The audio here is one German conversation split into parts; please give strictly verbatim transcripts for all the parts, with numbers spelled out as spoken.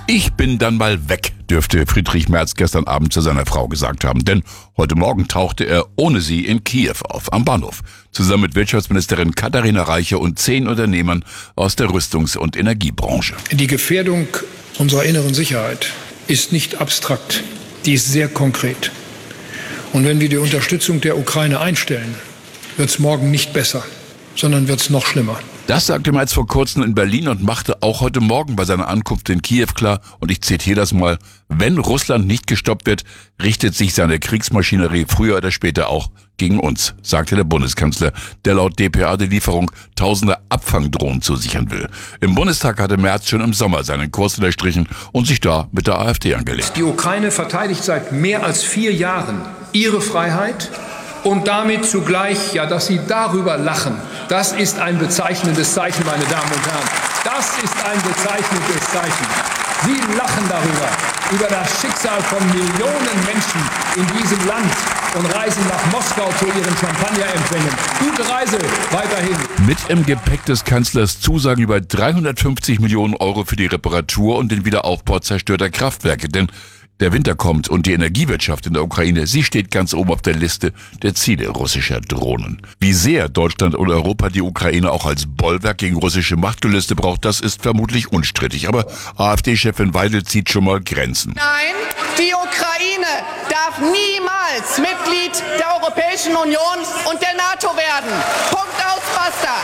Ich bin dann mal weg, dürfte Friedrich Merz gestern Abend zu seiner Frau gesagt haben. Denn heute Morgen tauchte er ohne sie in Kiew auf, am Bahnhof. Zusammen mit Wirtschaftsministerin Katharina Reiche und zehn Unternehmern aus der Rüstungs- und Energiebranche. Die Gefährdung unserer inneren Sicherheit ist nicht abstrakt, die ist sehr konkret. Und wenn wir die Unterstützung der Ukraine einstellen, wird es morgen nicht besser, sondern wird es noch schlimmer. Das sagte Merz vor kurzem in Berlin und machte auch heute Morgen bei seiner Ankunft in Kiew klar, und ich zitiere das mal: Wenn Russland nicht gestoppt wird, richtet sich seine Kriegsmaschinerie früher oder später auch gegen uns, sagte der Bundeskanzler, der laut D P A die Lieferung tausender Abfangdrohnen zusichern will. Im Bundestag hatte Merz schon im Sommer seinen Kurs unterstrichen und sich da mit der AfD angelegt. Die Ukraine verteidigt seit mehr als vier Jahren ihre Freiheit. Und damit zugleich, ja, dass Sie darüber lachen, das ist ein bezeichnendes Zeichen, meine Damen und Herren. Das ist ein bezeichnendes Zeichen. Sie lachen darüber, über das Schicksal von Millionen Menschen in diesem Land und reisen nach Moskau zu ihren Champagnerempfängen. Gute Reise weiterhin. Mit im Gepäck des Kanzlers Zusagen über dreihundertfünfzig Millionen Euro für die Reparatur und den Wiederaufbau zerstörter Kraftwerke. Denn der Winter kommt und die Energiewirtschaft in der Ukraine, sie steht ganz oben auf der Liste der Ziele russischer Drohnen. Wie sehr Deutschland und Europa die Ukraine auch als Bollwerk gegen russische Machtgelüste braucht, das ist vermutlich unstrittig. Aber AfD-Chefin Weidel zieht schon mal Grenzen. Nein, die Ukraine darf niemals Mitglied der Europäischen Union und der NATO werden. Punkt aus, basta.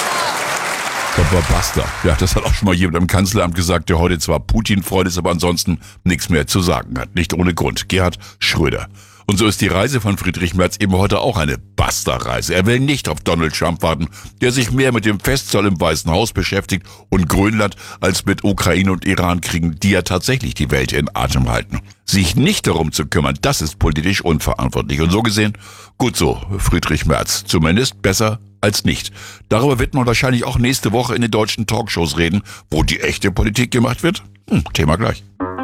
Aber basta. Ja, das hat auch schon mal jemand im Kanzleramt gesagt, der heute zwar Putin-Freund ist, aber ansonsten nichts mehr zu sagen hat. Nicht ohne Grund. Gerhard Schröder. Und so ist die Reise von Friedrich Merz eben heute auch eine Basta-Reise. Er will nicht auf Donald Trump warten, der sich mehr mit dem Festzoll im Weißen Haus beschäftigt und Grönland als mit Ukraine und Iran-Kriegen, die ja tatsächlich die Welt in Atem halten. Sich nicht darum zu kümmern, das ist politisch unverantwortlich. Und so gesehen, gut so, Friedrich Merz. Zumindest besser als nicht. Darüber wird man wahrscheinlich auch nächste Woche in den deutschen Talkshows reden, wo die echte Politik gemacht wird. Hm, Thema gleich.